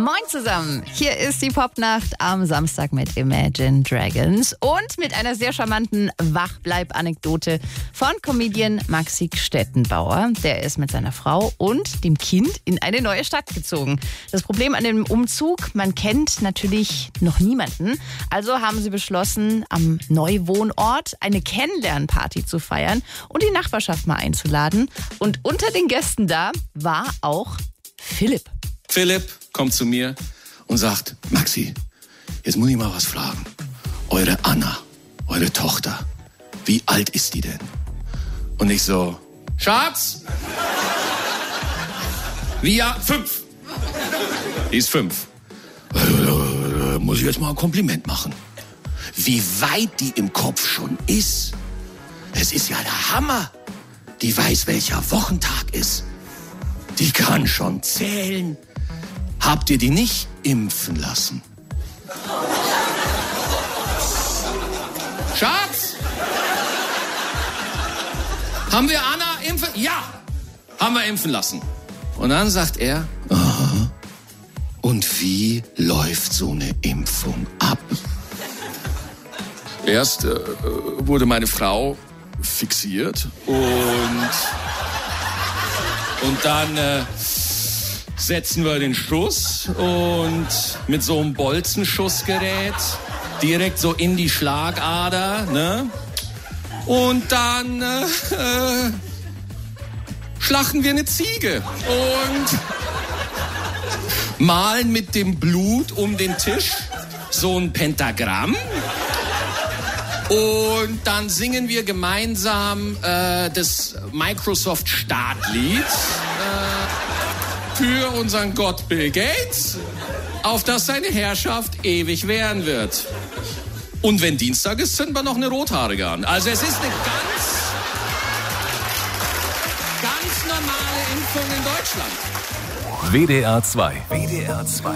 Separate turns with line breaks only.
Moin zusammen, hier ist die Popnacht am Samstag mit Imagine Dragons und mit einer sehr charmanten Wachbleib-Anekdote von Comedian Maxi Stettenbauer. Der ist mit seiner Frau und dem Kind in eine neue Stadt gezogen. Das Problem an dem Umzug, man kennt natürlich noch niemanden. Also haben sie beschlossen, am Neuwohnort eine Kennenlernparty zu feiern und die Nachbarschaft mal einzuladen. Und unter den Gästen da war auch Philipp.
Philipp kommt zu mir und sagt, Maxi, jetzt muss ich mal was fragen. Eure Anna, eure Tochter, wie alt ist die denn? Und ich so, Schatz? Wie, ja, 5. Die ist 5. Muss ich jetzt mal ein Kompliment machen. Wie weit die im Kopf schon ist. Es ist ja der Hammer. Die weiß, welcher Wochentag ist. Die kann schon zählen. Habt ihr die nicht impfen lassen? Schatz? Haben wir Anna impfen? Ja, haben wir impfen lassen. Und dann sagt er, aha. Und wie läuft so eine Impfung ab? Erst wurde meine Frau fixiert und dann setzen wir den Schuss und mit so einem Bolzenschussgerät direkt so in die Schlagader, ne? Und dann schlachten wir eine Ziege und malen mit dem Blut um den Tisch so ein Pentagramm. Und dann singen wir gemeinsam das Microsoft Startlied für unseren Gott Bill Gates, auf das seine Herrschaft ewig währen wird. Und wenn Dienstag ist, zünden wir noch eine Rothaarige an. Also es ist eine ganz normale Impfung in Deutschland.
WDR 2. WDR 2.